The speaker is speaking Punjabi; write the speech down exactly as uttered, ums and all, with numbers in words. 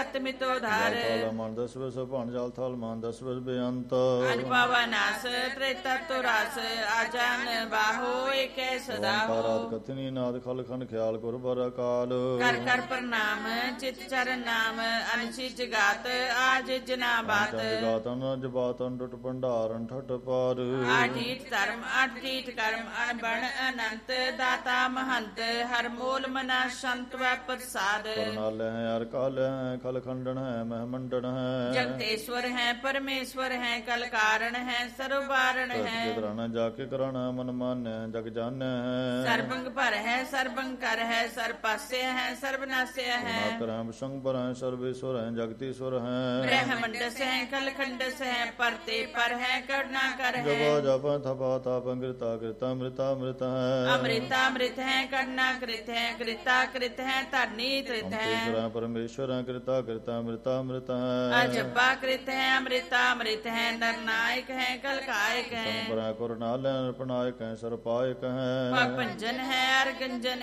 ਤਤ ਮਿਟੋ ਧਾਰ ਥਲ ਮਨ ਦਸ ਵਿਸ ਭਣ ਜਲ ਥਲ ਮਨ ਦਸ ਵਿਸ ਬੇਅੰਤ ਅਨੁਭਵ ਨਾਸ ਤ੍ਰੇਤਾ ਤੋ ਰਸ ਆਜਨ ਬਾਹੋ ਏਕੈ ਸਦਾ ਹੋ ਰਾਤ ਕਥਨੀ ਨਾਦ ਖਲ ਖੰਡ ਖਿਆਲ ਗੁਰ ਬਰ ਅਕਾਲ ਕਰ ਕਰ ਪ੍ਰਣਾਮ ਚਿਤ ਚਰਨ ਨਾਮ ਅਨਸੀ ਜਗਾਤ ਆਜ ਜਨਾ ਬਾਤ ਜਗਾਤਨ ਜਬਾਤਨ ਟੁੱਟ ਭੰਡਾਰਨ ਠਟ ਪਾਰ ਆਠੀਠ ਧਰਮ ਆਠੀਠ ਕਰਮ ਅਨਬਣ ਅਨੰਤ ਦਾਤਾ ਮਹੰਤ ਹਰ ਮੂਲ ਮਨਾ ਸੰਤ ਵੈ ਪ੍ਰਸਾਦ ਕਰਨਾਲੇ ਹੈ ਅਰ ਕਾਲੇ ਹੈ ਖਲ ਖੰਡਨ ਹੈ ਮਹਿ ਮੰਡਨ ਹੈ ਜਗਤੇਸ਼ਵਰ ਹੈ ਪਰਮੇਸ਼ਵਰ ਹੈ ਕਲ ਕਾਰਨ ਹੈ ਸਰਬ ਬਾਰਣ ਹੈ ਜਿਤਰਨ ਜਾ ਕੇ ਕਰਨ ਮਨ ਮਾਨੈ ਜਗ ਜਾਣੈ ਹੈ ਸਰਬੰਗ ਭਰ ਹੈ ਸਰਬੰਗ ਕਰ ਹੈ ਸਰਬ ਪਾਸੇ ਹੈ ਸਰਬ ਨਾਸੇ ਹੈ ਕਰਮ ਸੰਗ ਪਰ ਹੈ ਸਰਵੇਸ਼ਵਰ ਹੈ ਜਗਤੀਸ਼ਵਰ ਹੈ ਬ੍ਰਹਮੰਡਸ ਹੈ ਕਲ ਖੰਡਸ ਹੈ ਪਰਤੇ ਪਰ ਹੈ ਕਰੁਣਾ ਕਰ ਹੈ ਜਪ ਜਪ ਥਪਾ ਤਪ ਅੰਗ੍ਰਿਤਾ ਕ੍ਰਿਤਾ ਅੰਮ੍ਰਿਤਾ ਅੰਮ੍ਰਿਤ ਹੈ ਅੰਮ੍ਰਿਤਾ ਅੰਮ੍ਰਿਤ ਹੈ ਕਰੁਣਾ ਕ੍ਰਿਤ ਹੈ ਕ੍ਰਿਤਾ ਕ੍ਰਿਤ ਹੈ ਧਰਨੀ ਤ੍ਰਿਤ ਹੈ ਈਸ਼ਵਰ ਪਰਮੇਸ਼ਵਰ ਹੈ ਕ੍ਰਿਤਾ ਕ੍ਰਿਤਾ ਅੰਮ੍ਰਿਤਾ ਅੰਮ੍ਰਿਤ ਹੈ ਅਜੱਪਾ ਕ੍ਰਿਤ ਹੈ ਅੰਮ੍ਰਿਤਾ ਅੰਮ੍ਰਿਤ ਹੈ ਨਰਨਾਇਕ ਹੈ ਕਲਕਾਇਕ ਹੈ ਸੰਪਰਾ ਕਰੁਣਾਲੈ ਨਿਰਪਨਾਇਕ ਹੈ ਸਰਪਾਇਕ ਹੈ ਭੰਜਨ ਹੈ ਅਰਗੰਜਨ